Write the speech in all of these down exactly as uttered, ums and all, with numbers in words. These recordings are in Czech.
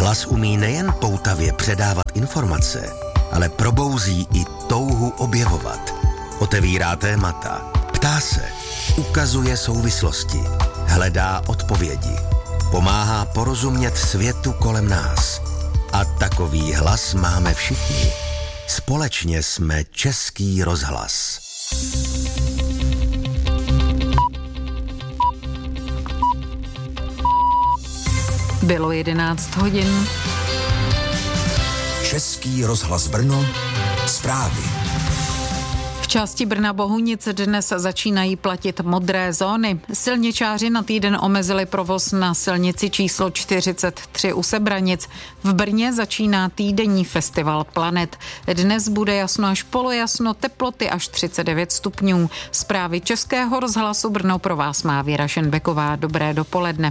Hlas umí nejen poutavě předávat informace, ale probouzí i touhu objevovat. Otevírá témata, ptá se, ukazuje souvislosti, hledá odpovědi, pomáhá porozumět světu kolem nás. A takový hlas máme všichni. Společně jsme Český rozhlas. Bylo jedenáct hodin. Český rozhlas Brno, zprávy. V části Brna Bohunic dnes začínají platit modré zóny. Silničáři na týden omezili provoz na silnici číslo čtyřicet tři u Sebranic. V Brně začíná týdenní festival Planet. Dnes bude jasno až polojasno, teploty až třicet devět stupňů. Zprávy Českého rozhlasu Brno pro vás má Věra Šenbeková. Dobré dopoledne.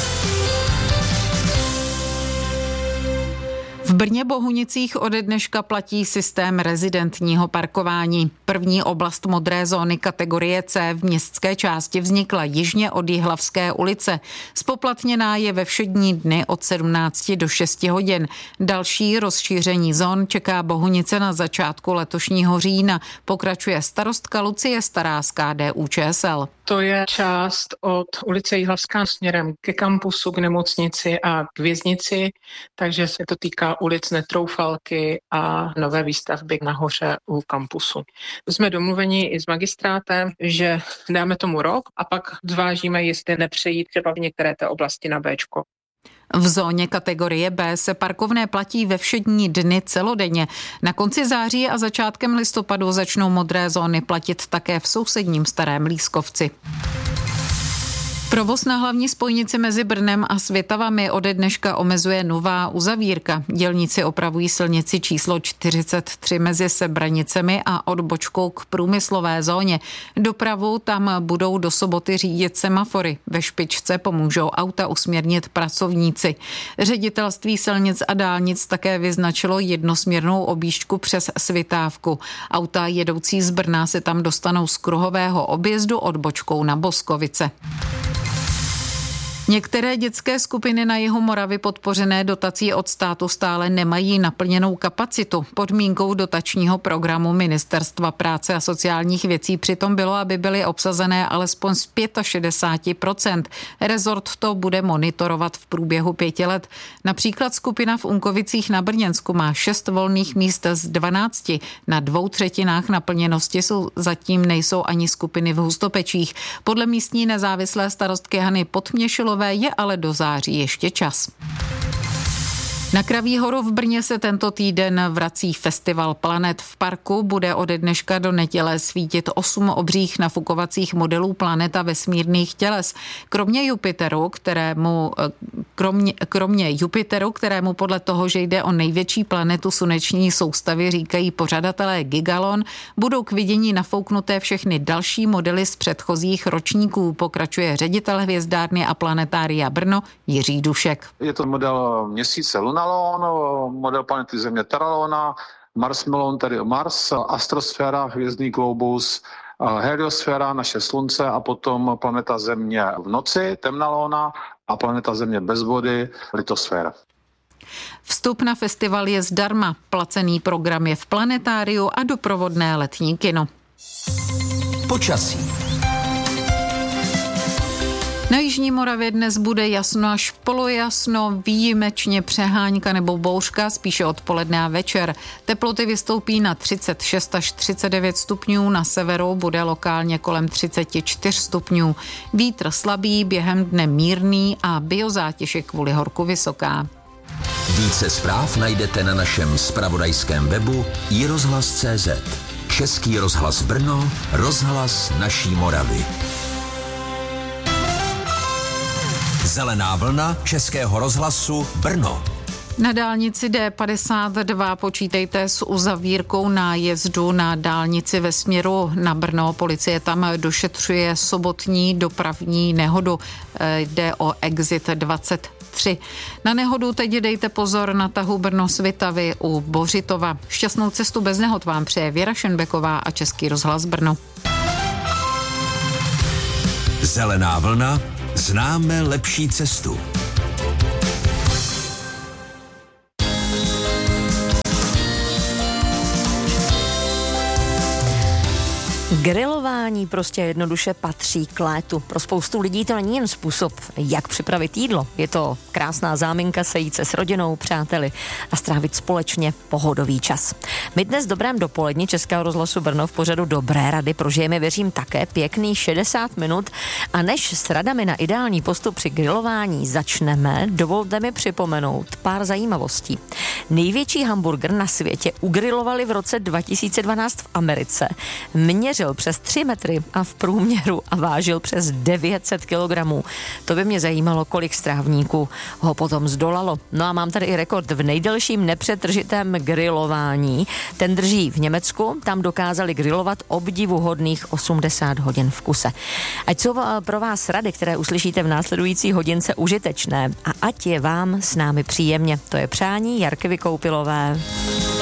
V Brně Bohunicích ode dneška platí systém rezidentního parkování. První oblast modré zóny kategorie C v městské části vznikla jižně od Jihlavské ulice. Spoplatněná je ve všední dny od sedmnácti do šesti hodin. Další rozšíření zón čeká Bohunice na začátku letošního října. Pokračuje starostka Lucie Stará z K D U Č S L. To je část od ulice Jihlavská směrem ke kampusu, k nemocnici a k věznici, takže se to týká ulic Netroufalky a nové výstavby nahoře u kampusu. Jsme domluveni i s magistrátem, že dáme tomu rok a pak zvážíme, jestli nepřejít třeba v některé té oblasti na Béčko. V zóně kategorie B se parkovné platí ve všední dny celodenně. Na konci září a začátkem listopadu začnou modré zóny platit také v sousedním Starém Lískovci. Provoz na hlavní spojnici mezi Brnem a Svitavami ode dneška omezuje nová uzavírka. Dělníci opravují silnici číslo čtyřicet tři mezi Sebranicemi a odbočkou k průmyslové zóně. Dopravu tam budou do soboty řídit semafory. Ve špičce pomůžou auta usměrnit pracovníci. Ředitelství silnic a dálnic také vyznačilo jednosměrnou objížďku přes Svitávku. Auta jedoucí z Brna se tam dostanou z kruhového objezdu odbočkou na Boskovice. Některé dětské skupiny na jihu Moravy podpořené dotací od státu stále nemají naplněnou kapacitu. Podmínkou dotačního programu Ministerstva práce a sociálních věcí přitom bylo, aby byly obsazené alespoň z šedesát pět procent. Rezort to bude monitorovat v průběhu pěti let. Například skupina v Unkovicích na Brněnsku má šest volných míst z dvanácti. Na dvou třetinách naplněnosti jsou zatím nejsou ani skupiny v Hustopečích. Podle místní nezávislé starostky Hany Podměšilové je ale do září ještě čas. Na Kraví horu v Brně se tento týden vrací festival Planet. V parku bude ode dneška do neděle svítit osm obřích nafukovacích modelů planeta vesmírných těles. Kromě Jupiteru, kterému, kromě, kromě Jupiteru, kterému podle toho, že jde o největší planetu sluneční soustavy, říkají pořadatelé Gigalon, budou k vidění nafouknuté všechny další modely z předchozích ročníků, pokračuje ředitel hvězdárny a planetária Brno Jiří Dušek. Je to model měsíce Lunalon, model planety Země Terralona, Mars Melon, tedy Mars, astrosféra, hvězdný globus, heliosféra, naše slunce a potom planeta Země v noci, Temnalona a planeta Země bez vody, litosféra. Vstup na festival je zdarma, placený program je v planetáriu a doprovodné letní kino. Počasí. Na jižní Moravě dnes bude jasno až polojasno, výjimečně přehánka nebo bouřka, spíše odpoledne a večer. Teploty vystoupí na třicet šest až třicet devět stupňů, na severu bude lokálně kolem třicet čtyři stupňů. Vítr slabý, během dne mírný a biozátěž je kvůli horku vysoká. Více zpráv najdete na našem zpravodajském webu i rozhlas tečka cé zet. Český rozhlas Brno, rozhlas naší Moravy. Zelená vlna Českého rozhlasu Brno. Na dálnici D padesát dva počítejte s uzavírkou nájezdu na dálnici ve směru na Brno. Policie tam došetřuje sobotní dopravní nehodu. Jde o exit dvacet tři. Na nehodu teď dejte pozor na tahu Brno-Svitavy u Bořitova. Šťastnou cestu bez nehod vám přeje Věra Šenbeková a Český rozhlas Brno. Zelená vlna. Známe lepší cestu. Grilování prostě jednoduše patří k létu. Pro spoustu lidí to není jen způsob, jak připravit jídlo. Je to krásná záminka sejít se s rodinou, přáteli a strávit společně pohodový čas. My dnes v dobrém dopoledni Českého rozhlasu Brno v pořadu Dobré rady prožijeme, věřím, také pěkných šedesát minut a než s radami na ideální postup při grilování začneme, dovolte mi připomenout pár zajímavostí. Největší hamburger na světě ugrilovali v roce dva tisíce dvanáct v Americe. Měřil přes tři metry a v průměru a vážil přes devět set kilogramů. To by mě zajímalo, kolik strávníků ho potom zdolalo. No a mám tady i rekord v nejdelším nepřetržitém grilování. Ten drží v Německu, tam dokázali grilovat obdivuhodných osmdesát hodin v kuse. Ať jsou pro vás rady, které uslyšíte v následující hodince, užitečné a ať je vám s námi příjemně. To je přání Jarky Vykoupilové.